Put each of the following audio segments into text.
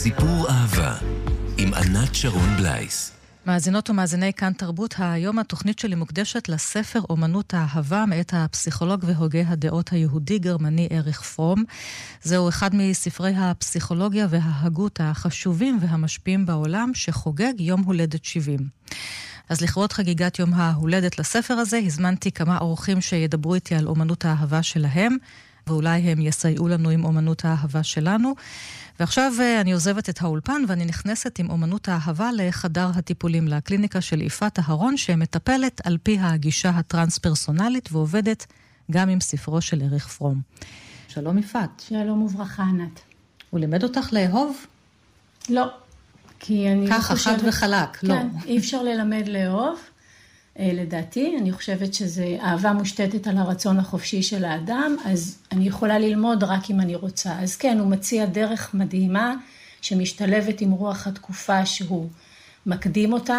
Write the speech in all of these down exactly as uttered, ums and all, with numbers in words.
סיפור אהבה עם ענת שרון בלייס. מאזינות ומאזיני כאן תרבות, היום התוכנית שלי מוקדשת לספר אומנות האהבה מאת הפסיכולוג והוגה הדעות היהודי-גרמני אריך פרום. זהו אחד מספרי הפסיכולוגיה וההגות החשובים והמשפיעים בעולם שחוגג יום הולדת שבעים. אז לכבוד חגיגת יום ההולדת לספר הזה הזמנתי כמה אורחים שידברו איתי על אומנות האהבה שלהם, ואולי הם יסייעו לנו עם אומנות האהבה שלנו. ועכשיו אני עוזבת את האולפן ואני נכנסת עם אומנות האהבה לחדר הטיפולים, לקליניקה של יפעת אהרון, שמטפלת על פי הגישה הטרנס-פרסונלית ועובדת גם עם ספרו של אריך פרום. שלום יפעת. שלום וברכה ענת. הוא לימד אותך לאהוב? לא, כי אני ככה, לא חושבת... חד וחלק, לא. כן, אי אפשר ללמד לאהוב. לדעתי, אני חושבת שזה אהבה מושתתת על הרצון החופשי של האדם, אז אני יכולה ללמוד רק אם אני רוצה. אז כן, הוא מציע דרך מדהימה שמשתלבת עם רוח התקופה שהוא מקדים אותה,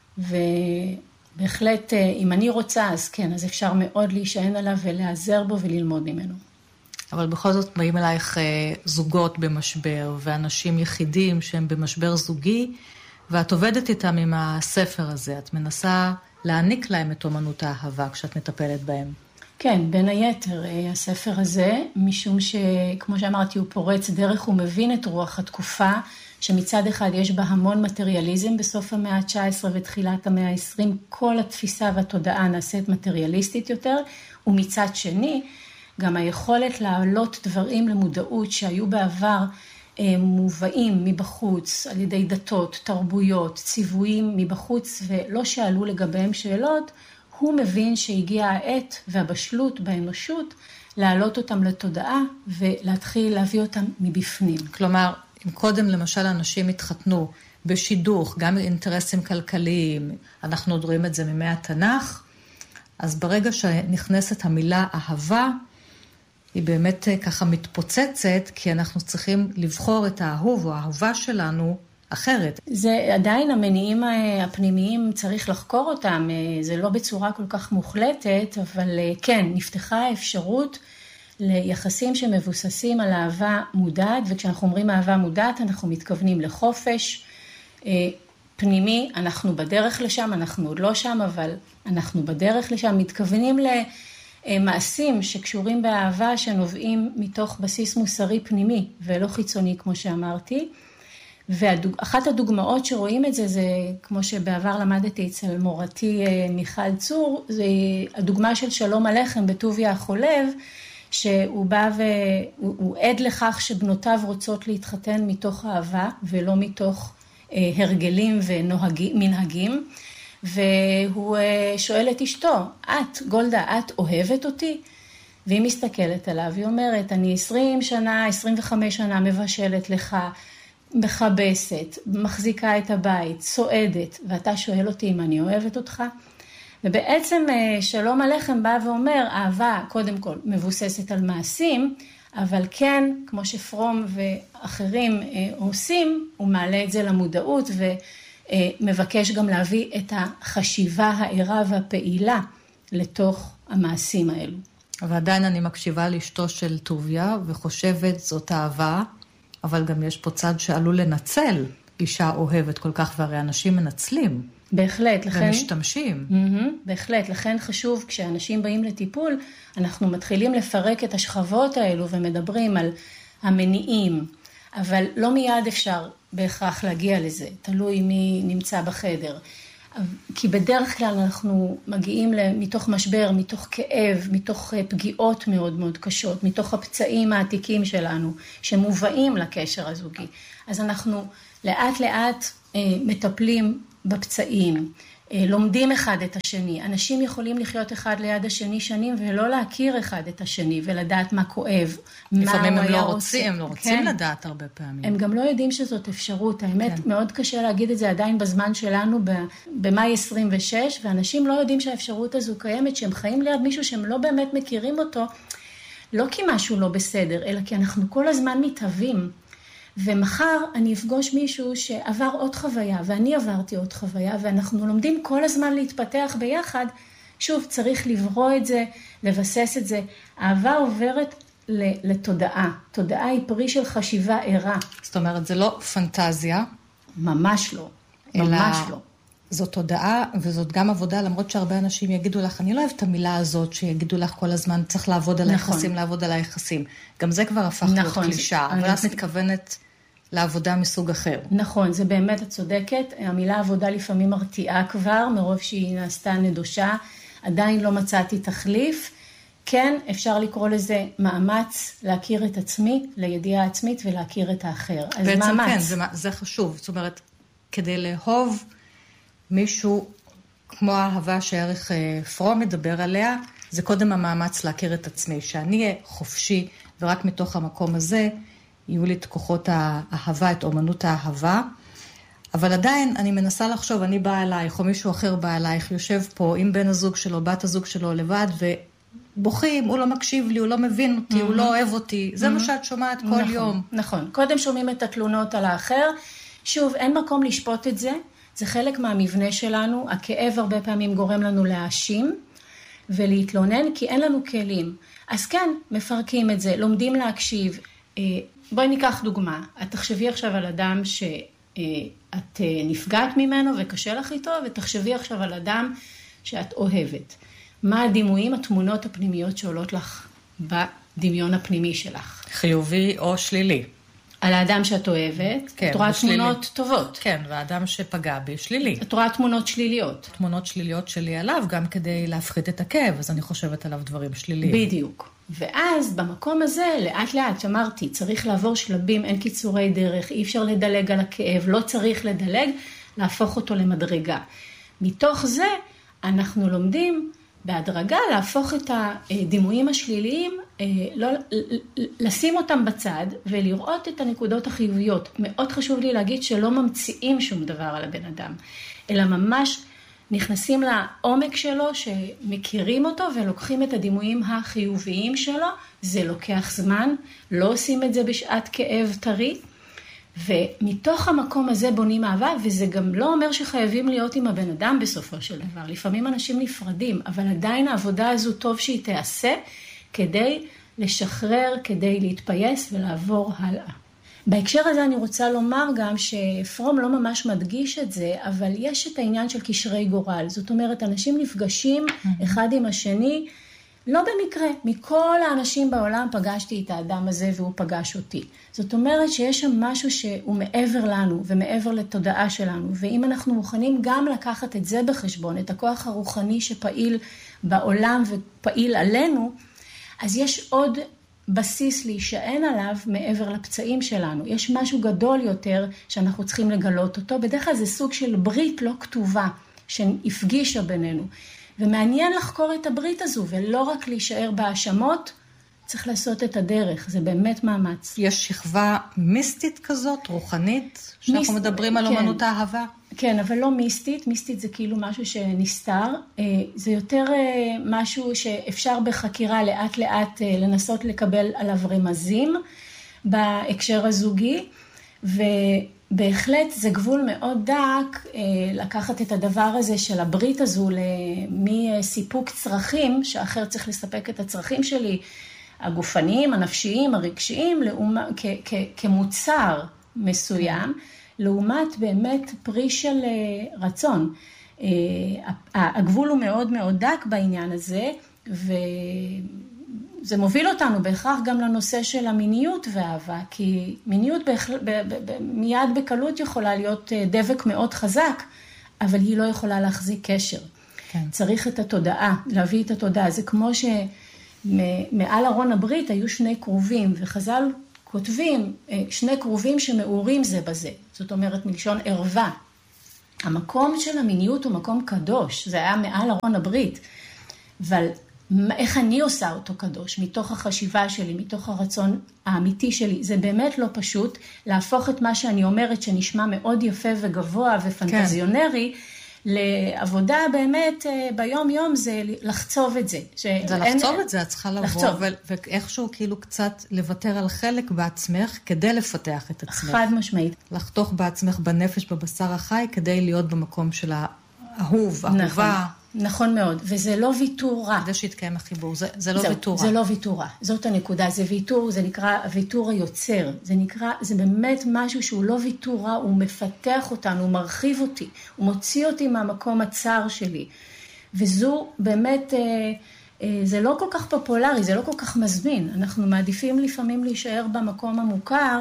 ובהחלט אם אני רוצה, אז כן, אז אפשר מאוד להישען עליו ולעזר בו וללמוד ממנו. אבל בכל זאת באים אלייך זוגות במשבר, ואנשים יחידים שהם במשבר זוגי, ואת עובדת איתם עם הספר הזה, את מנסה להעניק להם את אומנות האהבה כשאת מטפלת בהם. כן, בין היתר, הספר הזה, משום שכמו שאמרתי, הוא פורץ דרך, הוא מבין את רוח התקופה, שמצד אחד יש בה המון מטריאליזם בסוף המאה ה-תשע עשרה ותחילת המאה ה-עשרים, כל התפיסה והתודעה נעשית מטריאליסטית יותר, ומצד שני, גם היכולת להעלות דברים למודעות שהיו בעבר מובאים מבחוץ, על ידי דתות, תרבויות, ציוויים מבחוץ, ולא שאלו לגביהם שאלות, הוא מבין שהגיעה העת והבשלות באנושות, להעלות אותם לתודעה ולהתחיל להביא אותם מבפנים. כלומר, אם קודם למשל אנשים התחתנו בשידוך, גם אינטרסים כלכליים, אנחנו עוד רואים את זה מימי התנ"ך, אז ברגע שנכנסת המילה אהבה, היא באמת ככה מתפוצצת, כי אנחנו צריכים לבחור את האהוב או האהובה שלנו אחרת. זה עדיין המניעים הפנימיים, צריך לחקור אותם, זה לא בצורה כל כך מוחלטת, אבל כן, נפתחה האפשרות ליחסים שמבוססים על אהבה מודעת, וכשאנחנו אומרים אהבה מודעת, אנחנו מתכוונים לחופש פנימי, אנחנו בדרך לשם, אנחנו עוד לא שם, אבל אנחנו בדרך לשם, מתכוונים ל... מעשים שקשורים באהבה שנובעים מתוך בסיס מוסרי פנימי ולא חיצוני כמו שאמרתי. ואחת הדוגמאות שרואים את זה, זה כמו שבעבר למדתי אצל מורתי מיכל צור, זה הדוגמה של שלום עליכם בטוביה החולב, שהוא בא והוא עד לכך שבנותיו רוצות להתחתן מתוך אהבה ולא מתוך הרגלים ומנהגים. והוא שואל את אשתו, את, גולדה, את אוהבת אותי? והיא מסתכלת עליו, היא אומרת, אני עשרים שנה, עשרים וחמש שנה מבשלת לך, מחבסת, מחזיקה את הבית, סועדת, ואתה שואל אותי אם אני אוהבת אותך? ובעצם שלום עליכם בא ואומר, אהבה קודם כל מבוססת על מעשים, אבל כן, כמו שפרום ואחרים עושים, הוא מעלה את זה למודעות ו... מבקש גם להביא את החשיבה הערה והפעילה לתוך המעשים האלו. ועדיין אני מקשיבה לאשתו של טוביה וחושבת זאת אהבה, אבל גם יש פה צד שעלול לנצל אישה אוהבת כל כך, והרי אנשים מנצלים. בהחלט, לכן... ומשתמשים. Mm-hmm, בהחלט, לכן חשוב כשאנשים באים לטיפול, אנחנו מתחילים לפרק את השכבות האלו ומדברים על המניעים, אבל לא מיד אפשר בהכרח להגיע לזה, תלוי מי נמצא בחדר. כי בדרך כלל אנחנו מגיעים מתוך משבר, מתוך כאב, מתוך פגיעות מאוד מאוד קשות, מתוך הפצעים העתיקים שלנו, שמובאים לקשר הזוגי. אז אנחנו לאט לאט מטפלים בפצעים, לומדים אחד את השני. אנשים יכולים לחיות אחד ליד השני שנים ולא להכיר אחד את השני ולדעת מה כואב, מה לפעמים הוא הם היה לא רוצה. רוצים, הם לא רוצים כן. לדעת הרבה פעמים. הם גם לא יודעים שזאת אפשרות. האמת, כן. מאוד קשה להגיד את זה עדיין בזמן שלנו במאי עשרים ושש, ואנשים לא יודעים שהאפשרות הזו קיימת, שהם חיים ליד מישהו שהם לא באמת מכירים אותו, לא כי משהו לא בסדר, אלא כי אנחנו כל הזמן מתהווים. ומחר אני אפגוש מישהו שעבר עוד חוויה, ואני עברתי עוד חוויה, ואנחנו לומדים כל הזמן להתפתח ביחד. שוב, צריך לברוא את זה, לבסס את זה. אהבה עוברת לתודעה. תודעה היא פרי של חשיבה ערה. זאת אומרת, זה לא פנטזיה. ממש לא. אלא ממש לא. זאת תודעה, וזאת גם עבודה, למרות שהרבה אנשים יגידו לך, אני לא אוהב את המילה הזאת, שיגידו לך כל הזמן, צריך לעבוד על נכון. היחסים, לעבוד על היחסים. גם זה כבר הפך להיות נכון, קלישה, זה- אבל את אני- מתכוונת לעבודה מסוג אחר. נכון, זה באמת, את צודקת. המילה עבודה לפעמים מרתיעה כבר, מרוב שהיא נעשתה נדושה. עדיין לא מצאתי תחליף. כן, אפשר לקרוא לזה מאמץ להכיר את עצמי, לידיעה עצמית ולהכיר את האחר. אז בעצם מאמץ. כן, זה, זה חשוב. זאת אומרת, כדי לאהוב מישהו כמו האהבה שערך אה, פרום מדבר עליה, זה קודם המאמץ להכיר את עצמי, שאני אהיה חופשי, ורק מתוך המקום הזה יהיו לי את כוחות האהבה, את אומנות האהבה. אבל עדיין אני מנסה לחשוב, אני באה אלייך, או מישהו אחר בא אלייך, יושב פה עם בן הזוג שלו, בת הזוג שלו לבד, ובוכים, הוא לא מקשיב לי, הוא לא מבין אותי, הוא לא אוהב אותי. זה מה שאת שומעת כל נכון, יום. נכון. קודם שומעים את התלונות על האחר. שוב, אין מקום לשפוט את זה. זה חלק מהמבנה שלנו. הכאב הרבה פעמים גורם לנו להאשים ולהתלונן, כי אין לנו כלים. אז כן, מפרקים את זה, לומדים להקשיב. בואי ניקח דוגמה. את תחשבי עכשיו על אדם שאת נפגעת ממנו וקשה לך איתו, ותחשבי עכשיו על אדם שאת אוהבת. מה הדימויים, התמונות הפנימיות שעולות לך בדמיון הפנימי שלך? חיובי או שלילי. על האדם שאת אוהבת, כן, את רואה ושלילי. תמונות טובות. כן, והאדם שפגע בי שלילי. את רואה תמונות שליליות. תמונות שליליות שלי עליו, גם כדי להפחית את הכאב, אז אני חושבת עליו דברים שליליים. בדיוק. ואז במקום הזה, לאט לאט, אמרתי, צריך לעבור שלבים, אין קיצורי דרך, אי אפשר לדלג על הכאב, לא צריך לדלג, להפוך אותו למדרגה. מתוך זה, אנחנו לומדים בהדרגה להפוך את הדימויים השליליים, לא, לשים אותם בצד ולראות את הנקודות החיוביות. מאוד חשוב לי להגיד שלא ממציאים שום דבר על הבן אדם, אלא ממש נכנסים לעומק שלו, שמכירים אותו ולוקחים את הדימויים החיוביים שלו. זה לוקח זמן, לא עושים את זה בשעת כאב טרי, ומתוך המקום הזה בונים אהבה, וזה גם לא אומר שחייבים להיות עם הבן אדם בסופו של דבר. לפעמים אנשים נפרדים, אבל עדיין העבודה הזו טוב שהיא תעשה, כדי לשחרר, כדי להתפייס ולעבור הלאה. בהקשר הזה אני רוצה לומר גם שפרום לא ממש מדגיש את זה, אבל יש את העניין של קשרי גורל. זאת אומרת, אנשים נפגשים אחד עם השני, לא במקרה, מכל האנשים בעולם פגשתי את האדם הזה והוא פגש אותי. זאת אומרת שיש שם משהו שהוא מעבר לנו ומעבר לתודעה שלנו, ואם אנחנו מוכנים גם לקחת את זה בחשבון, את הכוח הרוחני שפעיל בעולם ופעיל עלינו, אז יש עוד בסיס להישען עליו מעבר לפצעים שלנו. יש משהו גדול יותר שאנחנו צריכים לגלות אותו, בדרך כלל זה סוג של ברית לא כתובה שהפגישה בינינו. ומעניין לחקור את הברית הזו, ולא רק להישאר בהאשמות, צריך לעשות את הדרך, זה באמת מאמץ. יש שכבה מיסטית כזאת, רוחנית, שאנחנו מיסט... מדברים על כן. אומנות האהבה? כן, אבל לא מיסטית, מיסטית זה כאילו משהו שנסתר, זה יותר משהו שאפשר בחקירה לאט לאט לנסות לקבל עליו רמזים בהקשר הזוגי, ו... בהחלט זה גבול מאוד דק לקחת את הדבר הזה של הברית הזו מסיפוק צרכים, שאחר צריך לספק את הצרכים שלי, הגופניים, הנפשיים, הרגשיים, כ- כ- כמוצר מסוים, לעומת באמת פרי של רצון. הגבול הוא מאוד מאוד דק בעניין הזה, ו... זה מוביל אותנו בהכרח גם לנושא של המיניות והאהבה, כי מיניות בהכל, ב, ב, ב, מיד בקלות יכולה להיות דבק מאוד חזק, אבל היא לא יכולה להחזיק קשר. כן. צריך את התודעה, להביא את התודעה. זה כמו שמעל ארון הברית היו שני קרובים, וחז"ל כותבים שני קרובים שמאורים זה בזה. זאת אומרת מלשון ערווה. המקום של המיניות הוא מקום קדוש, זה היה מעל ארון הברית, אבל איך אני עושה אותו קדוש, מתוך החשיבה שלי, מתוך הרצון האמיתי שלי, זה באמת לא פשוט להפוך את מה שאני אומרת שנשמע מאוד יפה וגבוה ופנטזיונרי, כן. לעבודה באמת ביום יום זה לחצוב את זה. זה לחצוב את זה, את צריכה לבוא ואיכשהו כאילו קצת לוותר על חלק בעצמך כדי לפתח את עצמך. חד משמעית. לחתוך בעצמך בנפש, בבשר החי, כדי להיות במקום של האהוב, אהובה. נכון מאוד, וזה לא ויתור רע. כדי שיתקיים החיבור, זה, זה לא זה, ויתור רע. זה לא ויתור רע, זאת הנקודה, זה ויתור, זה נקרא ויתור היוצר, זה נקרא, זה באמת משהו שהוא לא ויתור רע, הוא מפתח אותנו, הוא מרחיב אותי, הוא מוציא אותי מהמקום הצר שלי, וזו באמת, אה, אה, זה לא כל כך פופולרי, זה לא כל כך מזמין, אנחנו מעדיפים לפעמים להישאר במקום המוכר,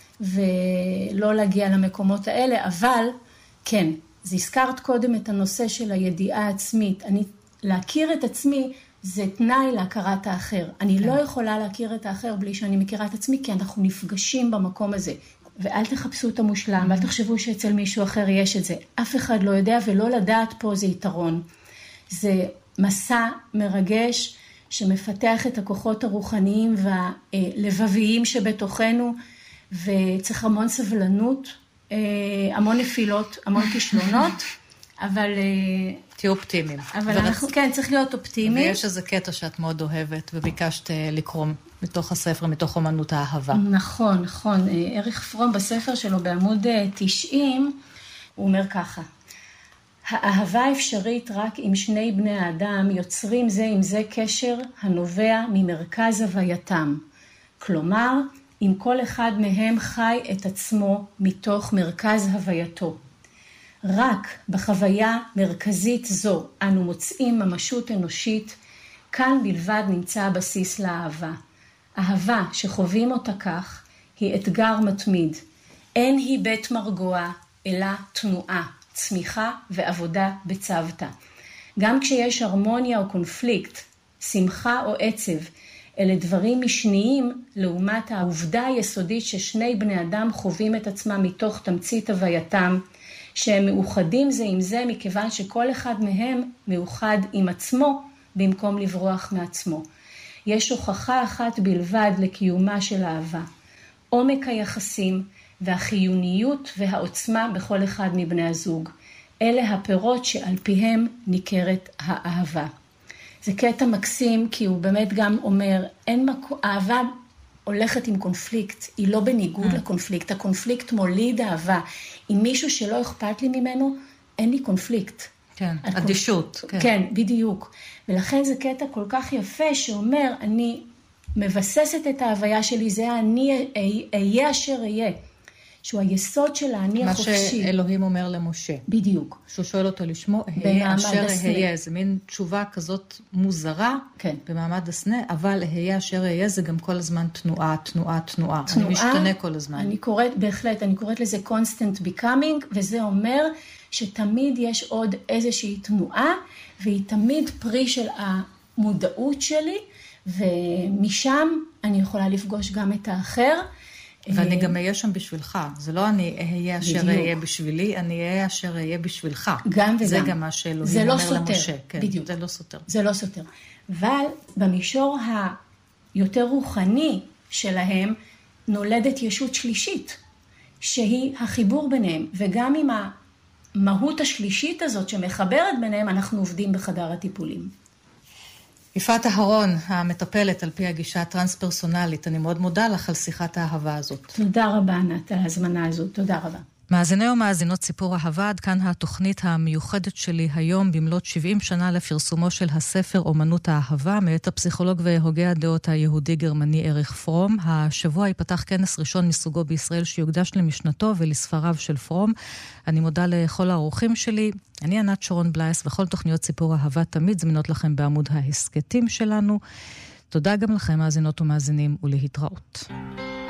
ולא להגיע למקומות האלה, אבל כן, אז הזכרת קודם את הנושא של הידיעה העצמית. אני, להכיר את עצמי זה תנאי להכרת האחר. אני כן. לא יכולה להכיר את האחר בלי שאני מכירה את עצמי, כי אנחנו נפגשים במקום הזה. ואל תחפשו את המושלם, ואל תחשבו שאצל מישהו אחר יש את זה. אף אחד לא יודע, ולא לדעת פה זה יתרון. זה מסע מרגש שמפתח את הכוחות הרוחניים והלבביים שבתוכנו, וצריך המון סבלנות, המון נפילות, המון כישלונות, אבל... תהיו אופטימיים. אבל אנחנו, כן, צריך להיות אופטימיים. ויש איזה קטע שאת מאוד אוהבת, וביקשת לקרוא מתוך הספר, מתוך אומנות האהבה. נכון, נכון. אריך פרום בספר שלו בעמוד תשעים, הוא אומר ככה, האהבה אפשרית רק אם שני בני האדם יוצרים זה עם זה קשר הנובע ממרכז הווייתם. כלומר, אם כל אחד מהם חי את עצמו מתוך מרכז הווייתו. רק בחוויה מרכזית זו אנו מוצאים ממשות אנושית, כאן בלבד נמצא הבסיס לאהבה. אהבה שחווים אותה כך היא אתגר מתמיד. אין היא בית מרגוע, אלא תנועה, צמיחה ועבודה בצוותא. גם כשיש הרמוניה או קונפליקט, שמחה או עצב, אלה דברים משניים לעומת העובדה היסודית ששני בני אדם חווים את עצמם מתוך תמצית הווייתם, שהם מאוחדים זה עם זה מכיוון שכל אחד מהם מאוחד עם עצמו במקום לברוח מעצמו. יש הוכחה אחת בלבד לקיומה של אהבה, עומק היחסים והחיוניות והעוצמה בכל אחד מבני הזוג. אלה הפירות שעל פיהם ניכרת האהבה. זה קטע מקסים, כי הוא באמת גם אומר, אין מקום, אהבה הולכת עם קונפליקט, היא לא בניגוד mm. לקונפליקט, הקונפליקט מוליד אהבה. עם מישהו שלא אכפת לי ממנו, אין לי קונפליקט. כן, אדישות. קונפ... כן. כן, בדיוק. ולכן זה קטע כל כך יפה שאומר, אני מבססת את ההוויה שלי, זה אני אהיה אשר אהיה. שהוא היסוד של האני החופשי. מה שאלוהים אומר למשה. בדיוק. שהוא שואל אותו לשמו, היה אשר היה. זה מין תשובה כזאת מוזרה, כן. במעמד הסנה, אבל היה אשר היה זה גם כל הזמן תנועה, תנועה, תנועה. תנועה. אני משתנה כל הזמן. אני קוראת, בהחלט, אני קוראת לזה constant becoming, וזה אומר שתמיד יש עוד איזושהי תנועה, והיא תמיד פרי של המודעות שלי, ומשם אני יכולה לפגוש גם את האחר, ואני גם אהיה שם בשבילך. זה לא אני אהיה אשר אהיה בשבילי, אני אהיה אשר אהיה בשבילך. גם וגם. זה גם מה שאלוהים אומר למשה. כן, בדיוק. זה לא סותר. זה לא סותר. אבל במישור היותר רוחני שלהם, נולדת ישות שלישית, שהיא החיבור ביניהם. וגם עם המהות השלישית הזאת שמחברת ביניהם, אנחנו עובדים בחדר הטיפולים. יפעת אהרון, המטפלת על פי הגישה הטרנס-פרסונלית, אני מאוד מודה לך על שיחת האהבה הזאת. תודה רבה, נת, על ההזמנה הזאת. תודה רבה. מאזיני ומאזינות סיפור אהבה, עד כאן התוכנית המיוחדת שלי היום, במלאת שבעים שנה לפרסומו של הספר אומנות האהבה, מאת הפסיכולוג והוגה הדעות היהודי-גרמני אריך פרום. השבוע ייפתח כנס ראשון מסוגו בישראל שיוקדש למשנתו ולספריו של פרום. אני מודה לכל האורחים שלי. אני ענת שרון בלייס, וכל תוכניות סיפור אהבה תמיד זמינות לכם בעמוד ההסקטים שלנו. תודה גם לכם, מאזינות ומאזינים, ולהתראות.